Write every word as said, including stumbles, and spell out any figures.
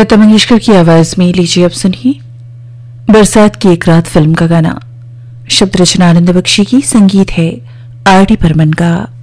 लता मंगेशकर की आवाज में लीजिए अब सुनिए बरसात की एक रात फिल्म का गाना। शब्द रचना आनंद बख्शी की, संगीत है आर डी बर्मन का।